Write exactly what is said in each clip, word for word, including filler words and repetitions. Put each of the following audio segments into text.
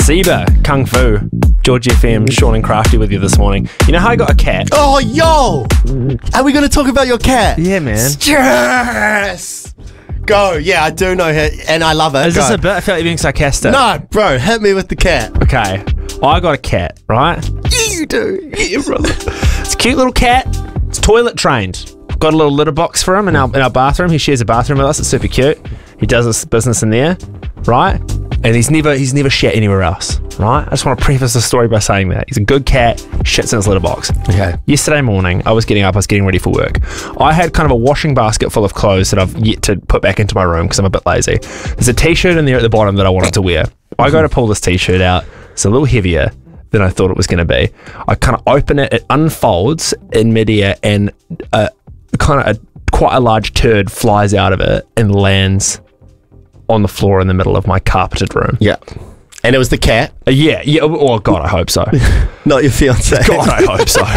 Seba, Kung Fu, George F M, Sean and Crafty with you this morning. You know how I got a cat? Oh, yo! Are we going to talk about your cat? Yeah, man. Yes! Go. Yeah, I do know her, and I love it. Is Go. this a bit? I feel like you're being sarcastic. No, bro, hit me with the cat. Okay. I got a cat, right? Yeah, you do. Yeah, brother. It's a cute little cat. It's toilet trained. Got a little litter box for him in our, in our bathroom. He shares a bathroom with us. It's super cute. He does his business in there, right? And he's never he's never shat anywhere else, right? I just want to preface the story by saying that. He's a good cat, shits in his litter box. Okay. Yesterday morning, I was getting up, I was getting ready for work. I had kind of a washing basket full of clothes that I've yet to put back into my room because I'm a bit lazy. There's a t-shirt in there at the bottom that I wanted to wear. I go to pull this t-shirt out. It's a little heavier than I thought it was going to be. I kind of open it, it unfolds in midair, and a, kind of a, quite a large turd flies out of it and lands on the floor in the middle of my carpeted room. Yeah. And it was the cat? Uh, yeah, yeah. Oh, God, I hope so. Not your fiancé. God, I hope so.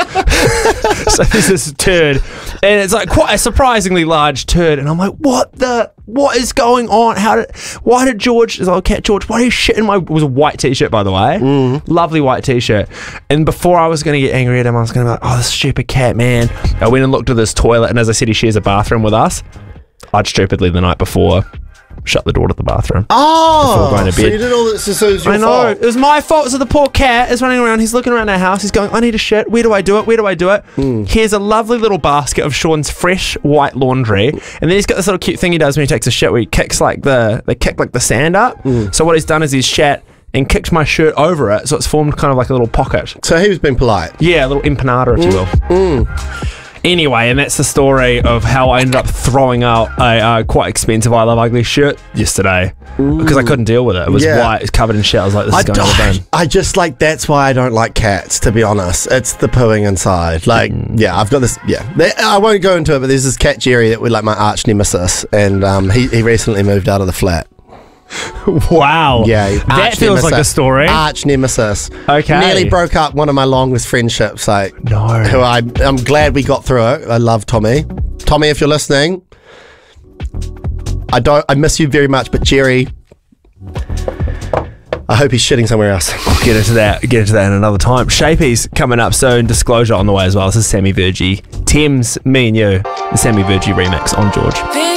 So there's this turd, and it's like quite a surprisingly large turd, and I'm like, what the, what is going on? How did, why did George, is like, cat George, why are you shitting my, it was a white t-shirt, by the way. Mm. Lovely white t-shirt. And before I was going to get angry at him, I was going to be like, oh, this stupid cat, man. I went and looked at this toilet, and as I said, he shares a bathroom with us. I'd stupidly the night before shut the door to the bathroom. Oh, going to so bed. you did all this, so it was your I know, fault. it was my fault. So the poor cat is running around, he's looking around our house, he's going, I need a shit, where do I do it, where do I do it? Mm. Here's a lovely little basket of Sean's fresh white laundry, and then he's got this little cute thing he does when he takes a shit where he kicks like the, they kick like the sand up. Mm. So what he's done is he's shat and kicked my shirt over it, so it's formed kind of like a little pocket. So he was being polite. Yeah, a little empanada, if mm. you will. Mm. Anyway, and that's the story of how I ended up throwing out a uh, quite expensive I Love Ugly shirt yesterday because I couldn't deal with it. It was Yeah. white, it was covered in shit. I was like, this is I, going to the bin. I just like, that's why I don't like cats, to be honest. It's the pooing inside. Like, mm. yeah, I've got this, yeah. They, I won't go into it, but there's this cat, Jerry, that we're like my arch nemesis, and um, he, he recently moved out of the flat. Wow. Yeah. That feels nemesis. like a story. Arch nemesis. Okay. Nearly broke up one of my longest friendships. Like, no. Who I, I'm glad we got through it. I love Tommy. Tommy, if you're listening, I don't, I miss you very much, but Jerry, I hope he's shitting somewhere else. We'll get into that, get into that in another time. Shapey's coming up soon. Disclosure on the way as well. This is Sammy Virgie. Thames, me and you. The Sammy Virgie remix on George.